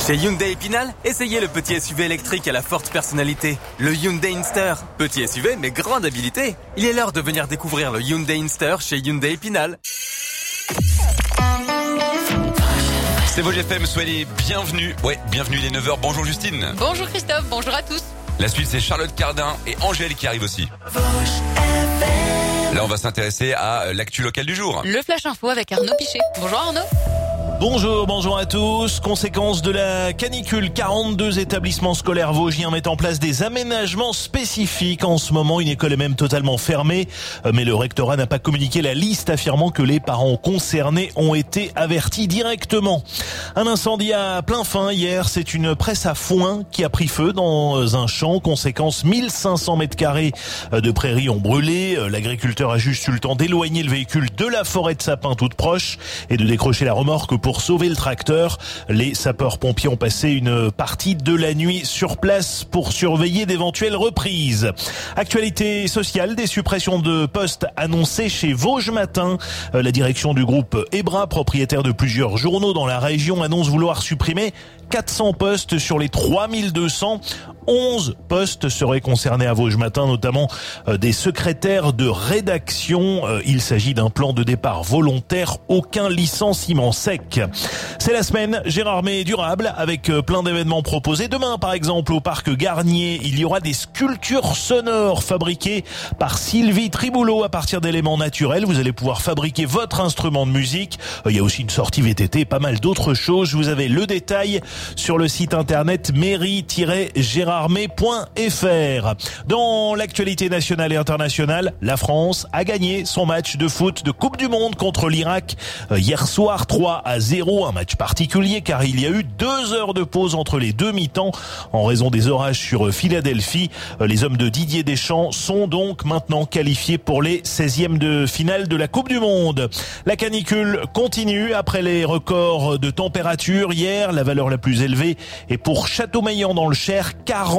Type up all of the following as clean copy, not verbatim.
Chez Hyundai Épinal, essayez le petit SUV électrique à la forte personnalité, le Hyundai Inster. Petit SUV mais grande habileté. Il est l'heure de venir découvrir le Hyundai Inster chez Hyundai Épinal. C'est Vosges FM, soyez les bienvenus. Ouais, bienvenue, il est 9h. Bonjour Justine. Bonjour Christophe, bonjour à tous. La suite, c'est Charlotte Cardin et Angèle qui arrivent aussi. Là, on va s'intéresser à l'actu locale du jour. Le Flash Info avec Arnaud Pichet. Bonjour Arnaud. Bonjour à tous. Conséquence de la canicule, 42 établissements scolaires vosgiens mettent en place des aménagements spécifiques. En ce moment, une école est même totalement fermée. Mais le rectorat n'a pas communiqué la liste, affirmant que les parents concernés ont été avertis directement. Un incendie à plein fin hier. C'est une presse à foin qui a pris feu dans un champ. Conséquence, 1500 mètres carrés de prairies ont brûlé. L'agriculteur a juste eu le temps d'éloigner le véhicule de la forêt de sapins toute proche et de décrocher la remorque pour sauver le tracteur. Les sapeurs-pompiers ont passé une partie de la nuit sur place pour surveiller d'éventuelles reprises. Actualité sociale, des suppressions de postes annoncées chez Vosges Matin. La direction du groupe Ebra, propriétaire de plusieurs journaux dans la région, annonce vouloir supprimer 400 postes sur les 3200. 11 postes seraient concernés à Vosges Matin, notamment des secrétaires de rédaction. Il s'agit d'un plan de départ volontaire, aucun licenciement sec. C'est la semaine Gérardmer durable avec plein d'événements proposés. Demain, par exemple, au parc Garnier, il y aura des sculptures sonores fabriquées par Sylvie Triboulot à partir d'éléments naturels. Vous allez pouvoir fabriquer votre instrument de musique. Il y a aussi une sortie VTT, pas mal d'autres choses. Vous avez le détail sur le site internet mairie-gérardmer.fr. Dans l'actualité nationale et internationale, la France a gagné son match de foot de Coupe du Monde contre l'Irak hier soir, 3-0. Un match particulier car il y a eu 2 heures de pause entre les deux mi-temps en raison des orages sur Philadelphie. Les hommes de Didier Deschamps sont donc maintenant qualifiés pour les 16e de finale de la Coupe du Monde. La canicule continue après les records de température hier. La valeur la plus élevée est pour Châteaumeillan dans le Cher,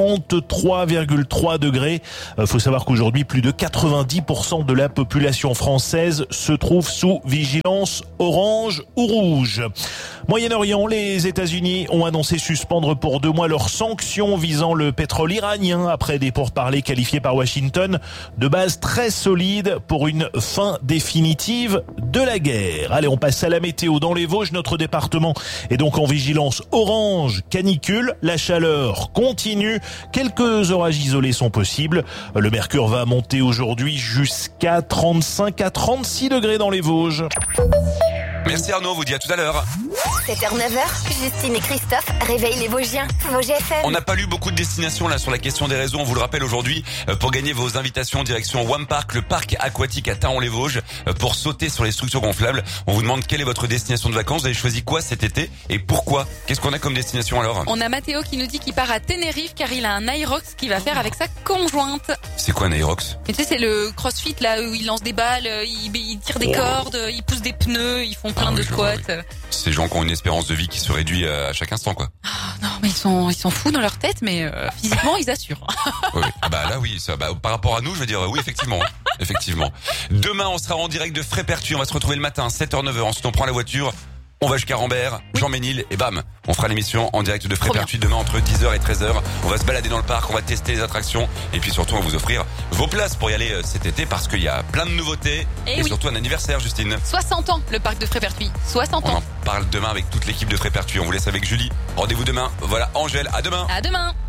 43,3 degrés. Faut savoir qu'aujourd'hui, plus de 90% de la population française se trouve sous vigilance orange ou rouge. Moyen-Orient, les États-Unis ont annoncé suspendre pour 2 mois leurs sanctions visant le pétrole iranien après des pourparlers qualifiés par Washington de base très solide pour une fin définitive de la guerre. Allez, on passe à la météo. Dans les Vosges, notre département est donc en vigilance orange canicule. La chaleur continue. Quelques orages isolés sont possibles. Le mercure va monter aujourd'hui jusqu'à 35 à 36 degrés dans les Vosges. Merci Arnaud, on vous dit à tout à l'heure. 7h, 9h, Justine et Christophe réveillent les Vosgiens. Vosges FM. On n'a pas lu beaucoup de destinations là sur la question des réseaux. On vous le rappelle aujourd'hui, pour gagner vos invitations direction One Park, le parc aquatique à Taon-les-Vosges, pour sauter sur les structures gonflables. On vous demande quelle est votre destination de vacances. Vous avez choisi quoi cet été et pourquoi? Qu'est-ce qu'on a comme destination alors? On a Mathéo qui nous dit qu'il part à Tenerife car il a un Aerox qu'il va faire avec sa conjointe. C'est quoi un Aerox? Mais tu sais, c'est le crossfit là où ils lancent des balles, ils tirent des cordes, ils poussent des pneus, ils font plein de squats. Ces gens qui ont une espérance de vie qui se réduit à chaque instant quoi. Non mais ils sont fous dans leur tête, mais physiquement ils assurent. Oui. Ah bah là oui, ça, par rapport à nous, je veux dire oui effectivement. Effectivement. Demain on sera en direct de Frépertuis, on va se retrouver le matin 7h 9h. Ensuite on prend la voiture, on va jusqu'à Rambert, Jean-Ménil et bam, on fera l'émission en direct de Frépertuis demain entre 10h et 13h. On va se balader dans le parc, on va tester les attractions et puis surtout on va vous offrir vos places pour y aller cet été parce qu'il y a plein de nouveautés et surtout un anniversaire Justine. 60 ans le parc de Frépertuis, 60 On ans. en parle demain avec toute l'équipe de Frépertuis. On vous laisse avec Julie. Rendez-vous demain. Voilà Angèle, à demain. À demain.